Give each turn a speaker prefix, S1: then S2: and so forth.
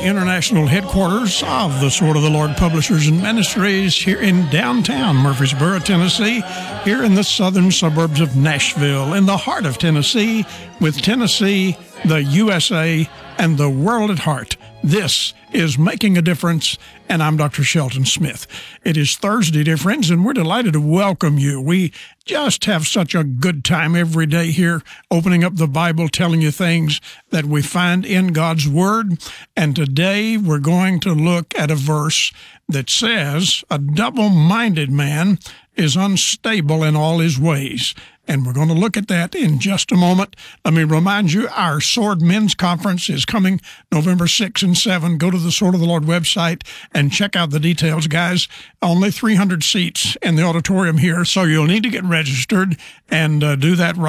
S1: international headquarters of the Sword of the Lord Publishers and Ministries here in downtown Murfreesboro, Tennessee, here in the southern suburbs of Nashville, in the heart of Tennessee, with Tennessee, the USA, and the world at heart. This is Making a Difference, and I'm Dr. Shelton Smith. It is Thursday, dear friends, and we're delighted to welcome you. We just have such a good time every day here, opening up the Bible, telling you things that we find in God's Word. And today we're going to look at a verse that says, a double-minded man is unstable in all his ways. And we're going to look at that in just a moment. Let me remind you, our Sword Men's Conference is coming November 6 and 7. Go to the Sword of the Lord website and check out the details, guys. Only 300 seats in the auditorium here, so you'll need to get registered and do that right.